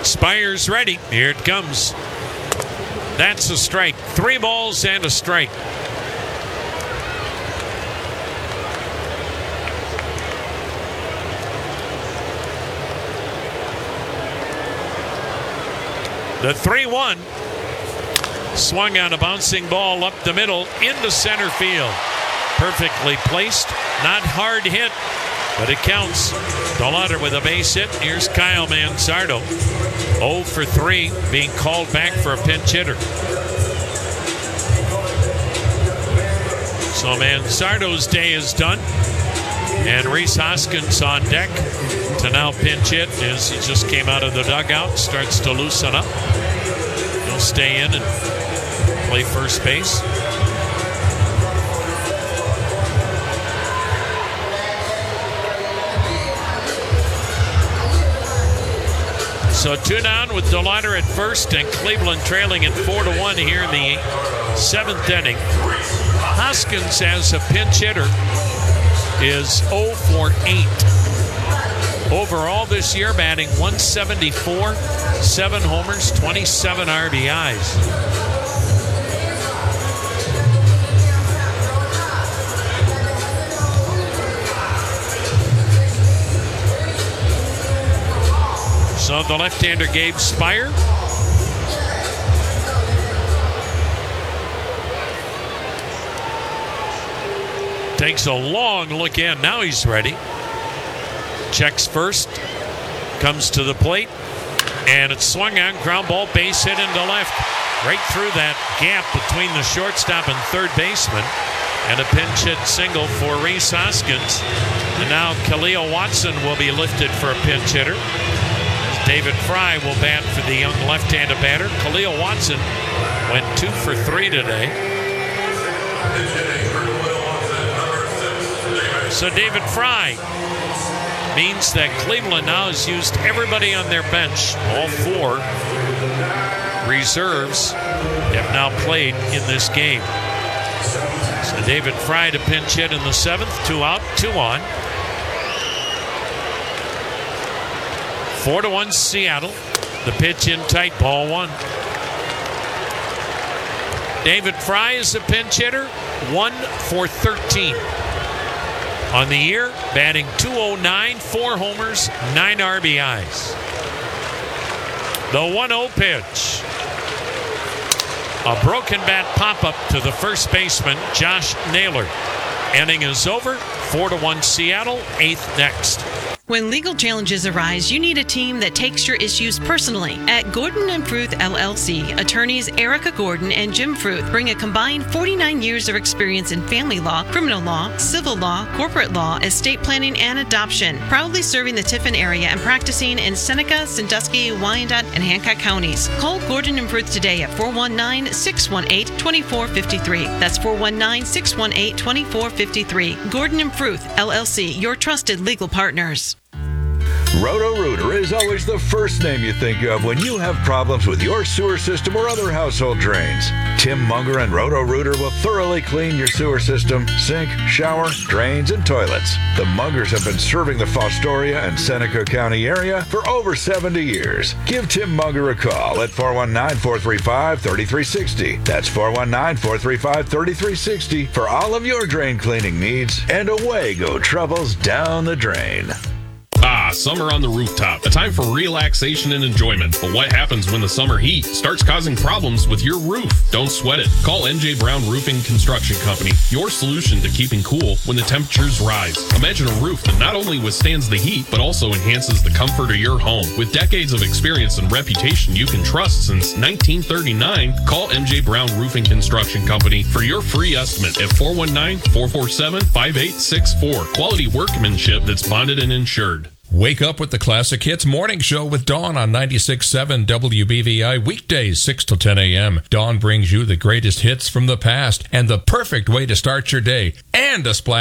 Spire's ready. Here it comes. That's a strike. 3 balls and a strike. The 3-1. Swung on a bouncing ball up the middle into center field. Perfectly placed. Not hard hit, but it counts. DeLauder with a base hit. Here's Kyle Manzardo. 0 for 3, being called back for a pinch hitter. So Manzardo's day is done. And Rhys Hoskins on deck to now pinch hit as he just came out of the dugout. Starts to loosen up. He'll stay in and play first base. So 2 down with DeLauder at first and Cleveland trailing at 4-1 here in the 7th inning. Hoskins as a pinch hitter is 0 for 8. Overall this year, batting .174, 7 homers, 27 RBIs. So the left-hander Gabe Spire. Takes a long look in. Now he's ready. Checks first. Comes to the plate. And it's swung on. Ground ball, base hit into left. Right through that gap between the shortstop and third baseman. And a pinch hit single for Rhys Hoskins. And now Khalil Watson will be lifted for a pinch hitter. David Fry will bat for the young left-handed batter. Khalil Watson went 2 for 3 today. So David Fry means that Cleveland now has used everybody on their bench. All 4 reserves have now played in this game. So David Fry to pinch hit in the 7th. 2 out, 2 on. 4-1 Seattle. The pitch in tight, ball 1. David Fry is a pinch hitter, 1 for 13. On the year, batting .209, 4 homers, 9 RBIs. The 1-0 pitch. A broken bat pop-up to the first baseman, Josh Naylor. Inning is over, 4-1 Seattle, 8th next. When legal challenges arise, you need a team that takes your issues personally. At Gordon & Fruth LLC, attorneys Erica Gordon and Jim Fruth bring a combined 49 years of experience in family law, criminal law, civil law, corporate law, estate planning, and adoption. Proudly serving the Tiffin area and practicing in Seneca, Sandusky, Wyandotte, and Hancock counties. Call Gordon & Fruth today at 419-618-2453. That's 419-618-2453. Gordon & Fruth LLC, your trusted legal partners. Roto-Rooter is always the first name you think of when you have problems with your sewer system or other household drains. Tim Munger and Roto-Rooter will thoroughly clean your sewer system, sink, shower, drains, and toilets. The Mungers have been serving the Fostoria and Seneca County area for over 70 years. Give Tim Munger a call at 419-435-3360. That's 419-435-3360 for all of your drain cleaning needs, and away go troubles down the drain. Summer on the rooftop. A time for relaxation and enjoyment. But what happens when the summer heat starts causing problems with your roof? Don't sweat it. Call MJ Brown Roofing Construction Company. Your solution to keeping cool when the temperatures rise. Imagine a roof that not only withstands the heat, but also enhances the comfort of your home. With decades of experience and reputation you can trust since 1939, call MJ Brown Roofing Construction Company for your free estimate at 419-447-5864. Quality workmanship that's bonded and insured. Wake up with the Classic Hits Morning Show with Dawn on 96.7 WBVI, weekdays 6 till 10 a.m. Dawn brings you the greatest hits from the past and the perfect way to start your day, and a splash